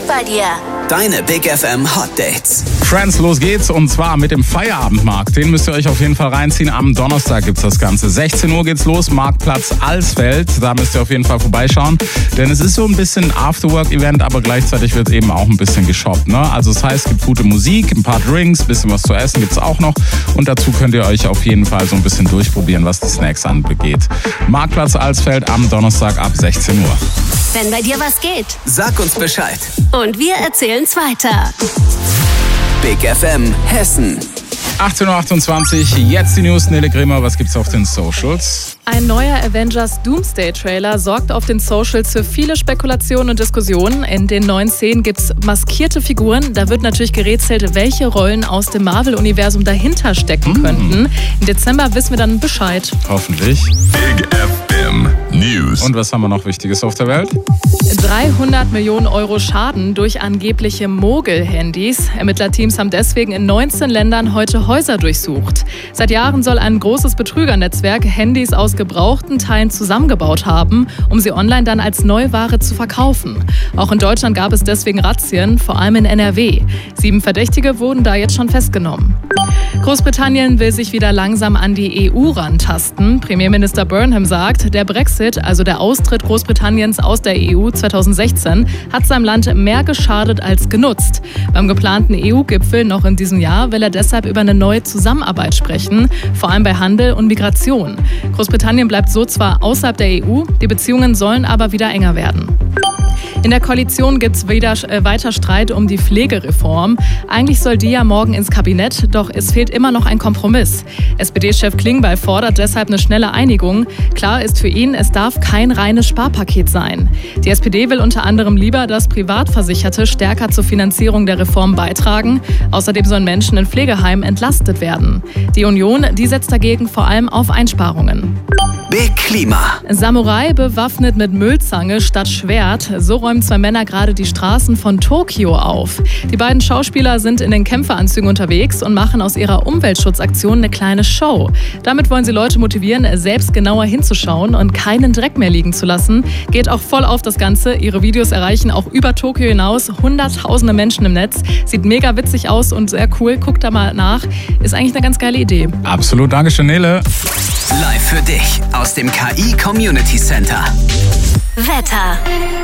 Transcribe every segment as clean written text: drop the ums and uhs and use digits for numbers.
geht bei dir? Deine Big FM Hot Dates. Friends, los geht's, und zwar mit dem Feierabendmarkt. Den müsst ihr euch auf jeden Fall reinziehen. Am Donnerstag gibt's das Ganze. 16 Uhr geht's los, Marktplatz Alsfeld. Da müsst ihr auf jeden Fall vorbeischauen. Denn es ist so ein bisschen Afterwork-Event, aber gleichzeitig wird eben auch ein bisschen geshoppt. Ne? Also das heißt, es gibt gute Musik, ein paar Drinks, ein bisschen was zu essen gibt's auch noch. Und dazu könnt ihr euch auf jeden Fall so ein bisschen durchprobieren, was die Snacks angeht. Marktplatz Alsfeld am Donnerstag ab 16 Uhr. Wenn bei dir was geht. Sag uns Bescheid. Und wir erzählen's weiter. Big FM Hessen. 18.28 Uhr, jetzt die News. Nele Grimmer, was gibt's auf den Socials? Ein neuer Avengers Doomsday-Trailer sorgt auf den Socials für viele Spekulationen und Diskussionen. In den neuen Szenen gibt's maskierte Figuren. Da wird natürlich gerätselt, welche Rollen aus dem Marvel-Universum dahinter stecken könnten. Im Dezember wissen wir dann Bescheid. Hoffentlich. Big FM News. Und was haben wir noch Wichtiges auf der Welt? 300 Millionen Euro Schaden durch angebliche Mogel-Handys. Ermittlerteams haben deswegen in 19 Ländern heute Häuser durchsucht. Seit Jahren soll ein großes Betrügernetzwerk Handys aus gebrauchten Teilen zusammengebaut haben, um sie online dann als Neuware zu verkaufen. Auch in Deutschland gab es deswegen Razzien, vor allem in NRW. 7 Verdächtige wurden da jetzt schon festgenommen. Großbritannien will sich wieder langsam an die EU rantasten. Premierminister Burnham sagt, der Brexit, also der Austritt Großbritanniens aus der EU 2016, hat seinem Land mehr geschadet als genutzt. Beim geplanten EU-Gipfel noch in diesem Jahr will er deshalb über eine neue Zusammenarbeit sprechen, vor allem bei Handel und Migration. Großbritannien bleibt so zwar außerhalb der EU, die Beziehungen sollen aber wieder enger werden. In der Koalition gibt es weiter Streit um die Pflegereform. Eigentlich soll die ja morgen ins Kabinett, doch es fehlt immer noch ein Kompromiss. SPD-Chef Klingbeil fordert deshalb eine schnelle Einigung. Klar ist für ihn, es darf kein reines Sparpaket sein. Die SPD will unter anderem lieber, dass Privatversicherte stärker zur Finanzierung der Reform beitragen. Außerdem sollen Menschen in Pflegeheimen entlastet werden. Die Union, die setzt dagegen vor allem auf Einsparungen. Big Klima. Samurai bewaffnet mit Müllzange statt Schwert. So räumen 2 Männer gerade die Straßen von Tokio auf. Die beiden Schauspieler sind in den Kämpferanzügen unterwegs und machen aus ihrer Umweltschutzaktion eine kleine Show. Damit wollen sie Leute motivieren, selbst genauer hinzuschauen und keinen Dreck mehr liegen zu lassen. Geht auch voll auf das Ganze. Ihre Videos erreichen auch über Tokio hinaus Hunderttausende Menschen im Netz. Sieht mega witzig aus und sehr cool. Guckt da mal nach. Ist eigentlich eine ganz geile Idee. Absolut, danke schön, Nele. Live für dich aus dem KI Community Center. Wetter.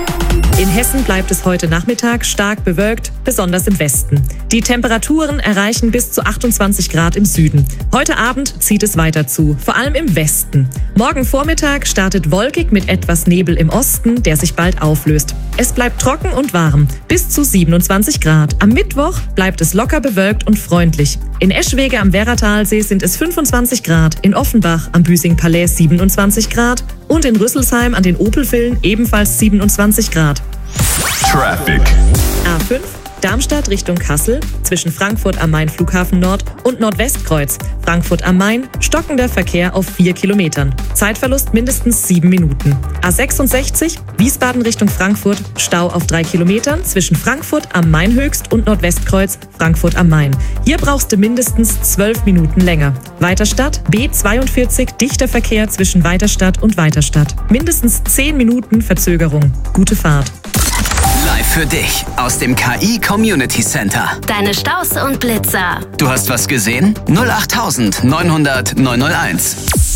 In Hessen bleibt es heute Nachmittag stark bewölkt, besonders im Westen. Die Temperaturen erreichen bis zu 28 Grad im Süden. Heute Abend zieht es weiter zu, vor allem im Westen. Morgen Vormittag startet wolkig mit etwas Nebel im Osten, der sich bald auflöst. Es bleibt trocken und warm, bis zu 27 Grad. Am Mittwoch bleibt es locker bewölkt und freundlich. In Eschwege am Werratalsee sind es 25 Grad, in Offenbach am Büsing-Palais 27 Grad und in Rüsselsheim an den Opelvillen ebenfalls 27 Grad. Traffic. A5 Darmstadt Richtung Kassel, zwischen Frankfurt am Main Flughafen Nord und Nordwestkreuz. Frankfurt am Main, stockender Verkehr auf 4 Kilometern. Zeitverlust mindestens 7 Minuten. A66 Wiesbaden Richtung Frankfurt, Stau auf 3 Kilometern zwischen Frankfurt am Main Höchst und Nordwestkreuz, Frankfurt am Main. Hier brauchst du mindestens 12 Minuten länger. Weiterstadt B42 dichter Verkehr zwischen Weiterstadt und Weiterstadt. Mindestens 10 Minuten Verzögerung. Gute Fahrt. Live für dich aus dem KI Community Center. Deine Staus und Blitzer. Du hast was gesehen? 08900 901.